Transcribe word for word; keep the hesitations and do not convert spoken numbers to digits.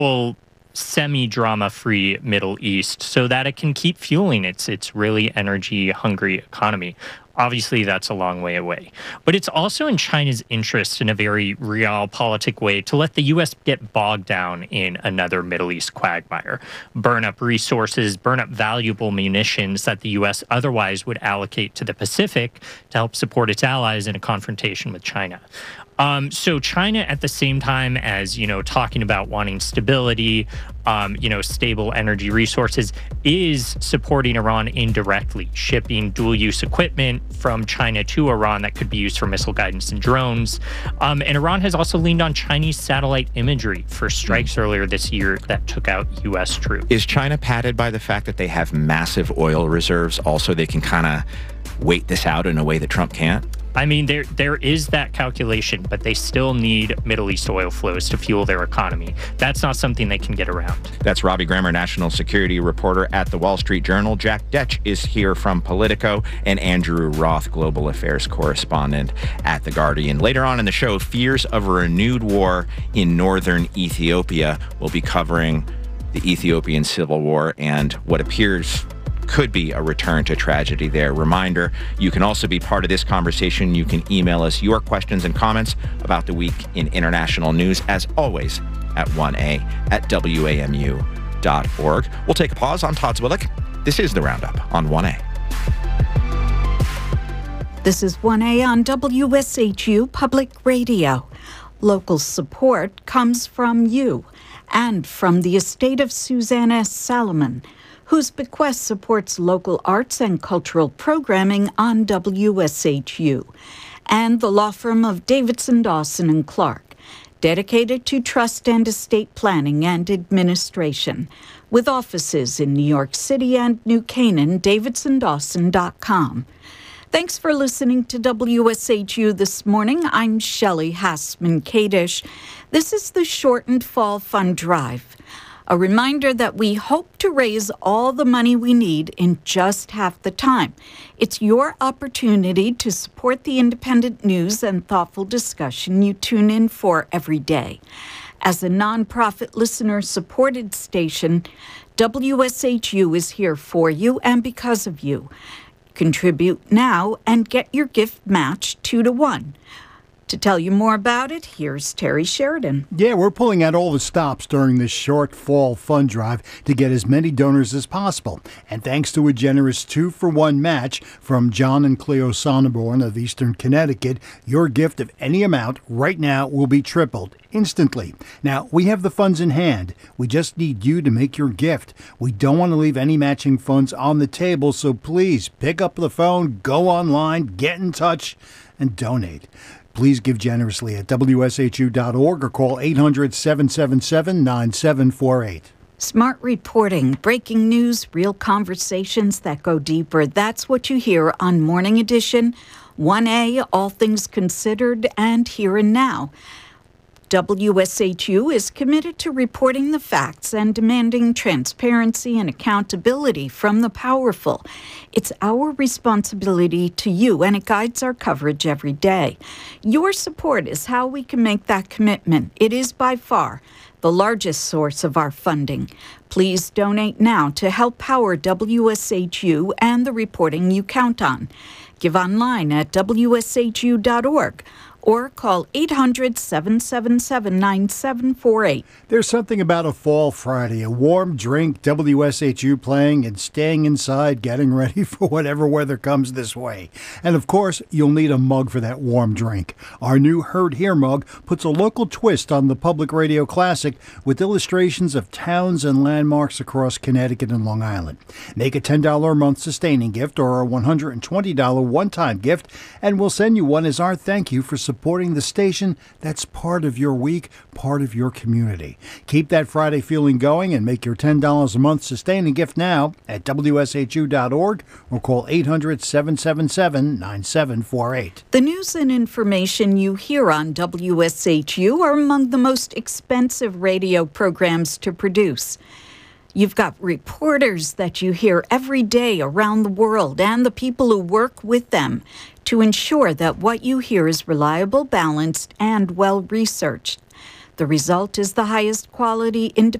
well, semi-drama-free Middle East so that it can keep fueling its its really energy-hungry economy. Obviously, that's a long way away. But it's also in China's interest in a very realpolitik way to let the U S get bogged down in another Middle East quagmire, burn up resources, burn up valuable munitions that the U S otherwise would allocate to the Pacific to help support its allies in a confrontation with China. Um, so China, at the same time as, you know, talking about wanting stability, um, you know, stable energy resources, is supporting Iran indirectly, shipping dual-use equipment from China to Iran that could be used for missile guidance and drones. Um, and Iran has also leaned on Chinese satellite imagery for strikes earlier this year that took out U S troops. Is China padded by the fact that they have massive oil reserves? Also, they can kind of wait this out in a way that Trump can't? I mean, there there is that calculation, but they still need Middle East oil flows to fuel their economy. That's not something they can get around. That's Robbie Grammer, national security reporter at the Wall Street Journal. Jack Detch is here from Politico, and Andrew Roth, global affairs correspondent at The Guardian. Later on in the show, fears of a renewed war in northern Ethiopia. We'll be covering the Ethiopian civil war and what appears could be a return to tragedy there. Reminder, you can also be part of this conversation. You can email us your questions and comments about the week in international news, as always, at one A at W A M U dot org. We'll take a pause. I'm Todd Zwillich. This is The Roundup on one A. This is one A on W S H U Public Radio. Local support comes from you and from the estate of Suzanne S. Salomon, whose bequest supports local arts and cultural programming on W S H U, and the law firm of Davidson, Dawson and Clark, dedicated to trust and estate planning and administration, with offices in New York City and New Canaan, davidson dawson dot com. Thanks for listening to W S H U this morning. I'm Shelley Hassman-Kadish. This is the shortened Fall Fund Drive. A reminder that we hope to raise all the money we need in just half the time. It's your opportunity to support the independent news and thoughtful discussion you tune in for every day. As a nonprofit listener-supported station, W S H U is here for you and because of you. Contribute now and get your gift matched two to one. To tell you more about it, here's Terry Sheridan. Yeah, we're pulling out all the stops during this short fall fund drive to get as many donors as possible. And thanks to a generous two-for-one match from John and Cleo Sonneborn of Eastern Connecticut, your gift of any amount right now will be tripled instantly. Now, we have the funds in hand. We just need you to make your gift. We don't want to leave any matching funds on the table, so please pick up the phone, go online, get in touch, and donate. Please give generously at W S H U dot org or call eight hundred, seven seven seven, nine seven four eight. Smart reporting, breaking news, real conversations that go deeper. That's what you hear on Morning Edition, one A, All Things Considered, and Here and Now. W S H U is committed to reporting the facts and demanding transparency and accountability from the powerful. It's our responsibility to you, and it guides our coverage every day. Your support is how we can make that commitment. It is by far the largest source of our funding. Please donate now to help power W S H U and the reporting you count on. Give online at W S H U dot org. or call eight hundred, seven seven seven, nine seven four eight. There's something about a fall Friday, a warm drink, W S H U playing, and staying inside, getting ready for whatever weather comes this way. And of course, you'll need a mug for that warm drink. Our new Heard Here mug puts a local twist on the public radio classic with illustrations of towns and landmarks across Connecticut and Long Island. Make a ten dollars a month sustaining gift or a one hundred twenty dollars one-time gift, and we'll send you one as our thank you for supporting the station that's part of your week, part of your community. Keep that Friday feeling going and make your ten dollars a month sustaining gift now at W S H U dot org or call eight hundred, seven seven seven, nine seven four eight. The news and information you hear on W S H U are among the most expensive radio programs to produce. You've got reporters that you hear every day around the world and the people who work with them to ensure that what you hear is reliable, balanced, and well-researched. The result is the highest quality independent